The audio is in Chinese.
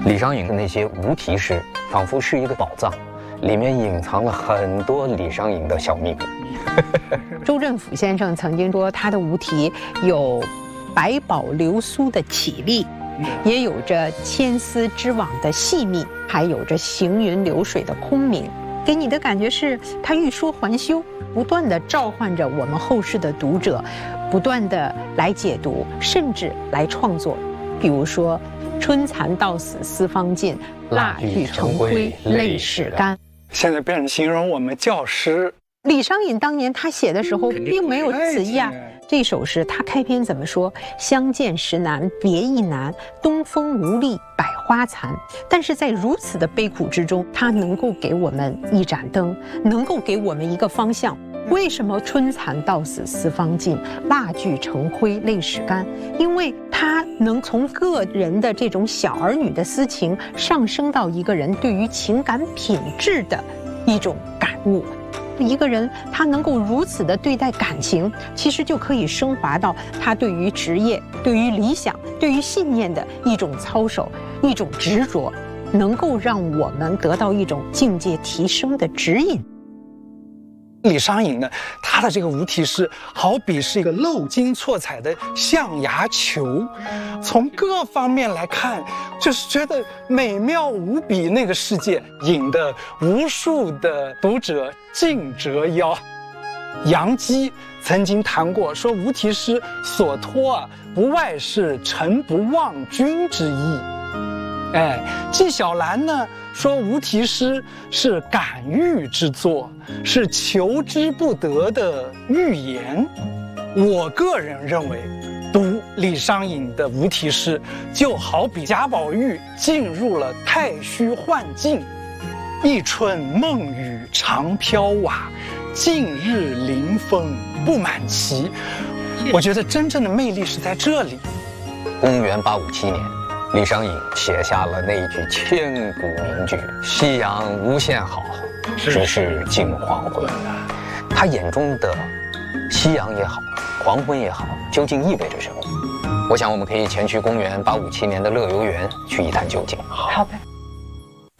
李商隐的那些无题诗，仿佛是一个宝藏，里面隐藏了很多李商隐的小秘密。 周振甫先生曾经说，他的无题有百宝流苏的绮丽，也有着千丝织网的细密，还有着行云流水的空明。给你的感觉是，他欲说还休，不断地召唤着我们后世的读者，不断地来解读，甚至来创作。比如说，春蚕到死丝方尽，蜡炬成灰泪始干。 现在变成形容我们教师。 李商隐当年他写的时候并没有此意啊。这首诗他开篇怎么说？相见时难别亦难，东风无力百花残。但是在如此的悲苦之中，他能够给我们一盏灯，能够给我们一个方向。为什么春蚕到死丝方尽，蜡炬成灰泪始干？因为他能从个人的这种小儿女的私情，上升到一个人对于情感品质的一种感悟。一个人他能够如此的对待感情，其实就可以升华到他对于职业、对于理想、对于信念的一种操守、一种执着，能够让我们得到一种境界提升的指引。 李商隐呢，他的这个无题诗好比是一个镂金错彩的象牙球，从各方面来看，就是觉得美妙无比。那个世界引得无数的读者竞折腰。杨基曾经谈过，说无题诗所托不外是臣不忘君之意。纪晓岚呢说无题诗是感喻之作，是求之不得的寓言。我个人认为，读李商隐的无题诗，就好比贾宝玉进入了太虚幻境。一春梦雨长飘瓦，近日临风不满旗。我觉得真正的魅力是在这里。 公元857年，李商隐写下了那一句千古名句：“夕阳无限好，只是近黄昏。”他眼中的夕阳也好，黄昏也好，究竟意味着什么？我想我们可以前去公元857年的乐游原去一探究竟。 好的。